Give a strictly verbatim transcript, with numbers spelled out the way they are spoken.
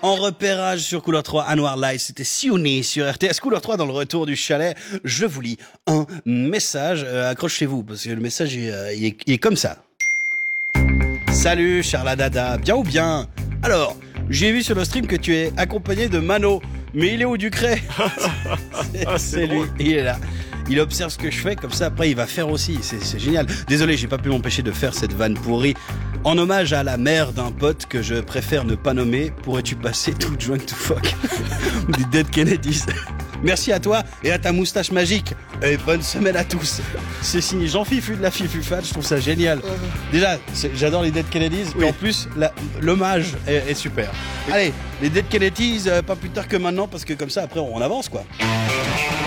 En repérage sur Couleur trois à Noir-Live, c'était Siouné sur R T S. Couleur trois dans le retour du chalet. Je vous lis un message. Euh, accrochez-vous parce que le message il, euh, il, est, il est comme ça. Salut Charladada, bien ou bien? Alors, j'ai vu sur le stream que tu es accompagné de Mano. Mais il est où Ducret? C'est, ah, c'est lui, il est là. Il observe ce que je fais, comme ça après il va faire aussi, c'est, c'est génial. Désolé, j'ai pas pu m'empêcher de faire cette vanne pourrie. En hommage à la mère d'un pote que je préfère ne pas nommer, pourrais-tu passer tout joint to fuck des Dead Kennedys? Merci à toi et à ta moustache magique. Et bonne semaine à tous. C'est signé Jean-Fifu de la Fifufat, je trouve ça génial. Déjà, c'est, j'adore les Dead Kennedys, Oui. mais en plus, la, l'hommage est, est super. Allez, les Dead Kennedys, euh, pas plus tard que maintenant, parce que comme ça, après, on avance, quoi.